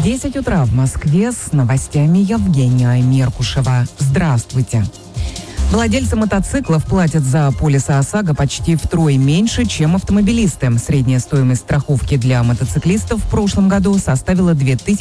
10 утра в Москве с новостями Евгения Меркушева. Здравствуйте. Владельцы мотоциклов платят за полисы ОСАГО почти втрое меньше, чем автомобилисты. Средняя стоимость страховки для мотоциклистов в прошлом году составила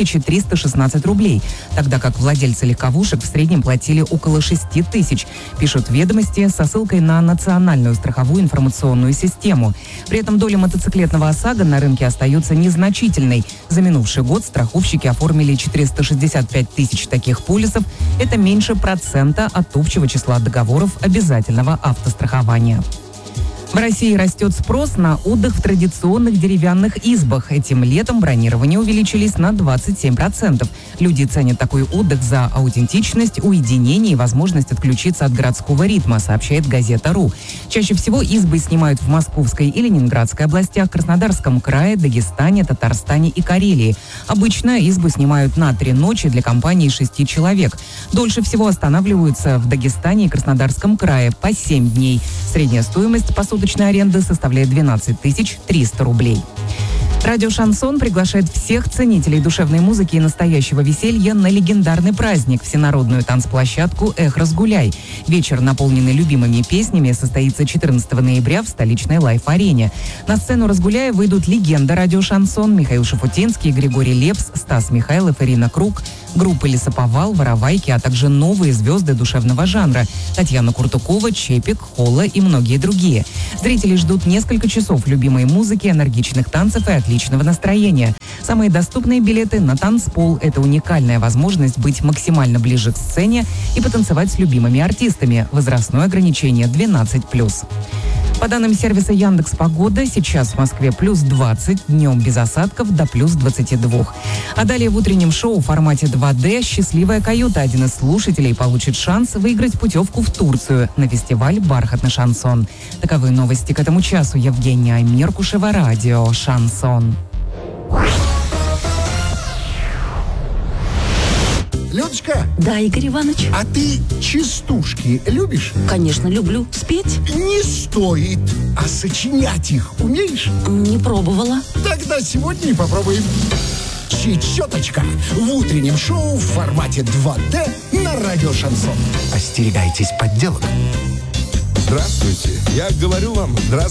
2316 рублей, тогда как владельцы легковушек в среднем платили около 6000, пишут «Ведомости» со ссылкой на национальную страховую информационную систему. При этом доля мотоциклетного ОСАГО на рынке остается незначительной. За минувший год страховщики оформили 465 тысяч таких полисов. Это меньше процента от общего числа договоров обязательного автострахования. В России растет спрос на отдых в традиционных деревянных избах. Этим летом бронирования увеличились на 27%. Люди ценят такой отдых за аутентичность, уединение и возможность отключиться от городского ритма, сообщает газета.ру. Чаще всего избы снимают в Московской и Ленинградской областях, Краснодарском крае, Дагестане, Татарстане и Карелии. Обычно избы снимают на 3 ночи для компании 6 человек. Дольше всего останавливаются в Дагестане и Краснодарском крае по 7 дней. Средняя стоимость посуточной аренды составляет 12 300 рублей. Радио «Шансон» приглашает всех ценителей душевной музыки и настоящего веселья на легендарный праздник – всенародную танцплощадку «Эх, разгуляй». Вечер, наполненный любимыми песнями, состоится 14 ноября в столичной Лайф-арене. На сцену «Разгуляя» выйдут легенда радио «Шансон» Михаил Шафутинский, Григорий Лепс, Стас Михайлов, Ирина Круг, группы «Лесоповал», «Воровайки», а также новые звезды душевного жанра – Татьяна Куртукова, Чепик, Холла и многие другие. Зрители ждут несколько часов любимой музыки, энергичных танцев и отличного настроения. Самые доступные билеты на танцпол – это уникальная возможность быть максимально ближе к сцене и потанцевать с любимыми артистами. Возрастное ограничение 12+. По данным сервиса Яндекс.Погода, сейчас в Москве плюс 20, днем без осадков до плюс 22. А далее в утреннем шоу в формате 2D «Счастливая каюта». Один из слушателей получит шанс выиграть путевку в Турцию на фестиваль «Бархатный шансон». Таковы новости к этому часу. Евгения Меркушева, радио «Шансон». Людочка? Да, Игорь Иванович. А ты частушки любишь? Конечно, люблю. Спеть? Не стоит. А сочинять их умеешь? Не пробовала. Тогда сегодня и попробуем. Чечеточка в утреннем шоу в формате 2D на радио «Шансон». Остерегайтесь подделок. Здравствуйте. Я говорю вам, здравствуйте.